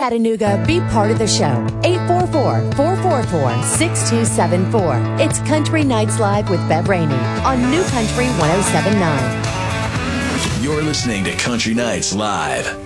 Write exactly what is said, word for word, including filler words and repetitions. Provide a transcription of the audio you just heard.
Chattanooga, be part of the show. eight four four, four four four, six two seven four. It's Country Nights Live with Bev Rainey on New Country one oh seven point nine. You're listening to Country Nights Live.